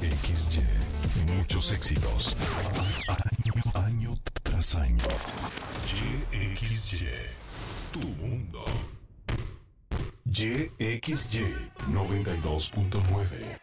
XY. Muchos éxitos. Año tras año. YXY. Tu mundo. YXY 92.9.